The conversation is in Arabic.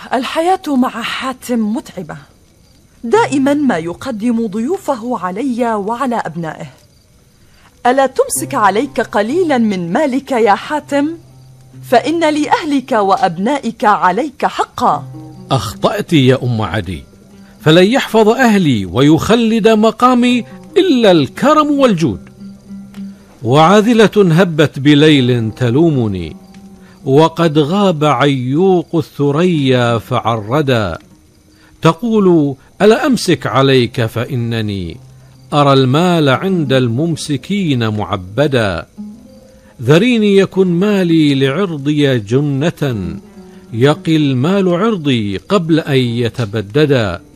الحياة مع حاتم متعبة، دائما ما يقدم ضيوفه علي وعلى أبنائه. ألا تمسك عليك قليلا من مالك يا حاتم؟ فإن لأهلك وأبنائك عليك حقا. أخطأت يا أم عدي، فلن يحفظ أهلي ويخلد مقامي إلا الكرم والجود. وعاذلة هبت بليل تلومني، وقد غاب عيوق الثريا فعردا. تقول ألا أمسك عليك فإنني أرى المال عند الممسكين معبدا. ذريني يكن مالي لعرضي جنة، يقي المال عرضي قبل أن يتبددا.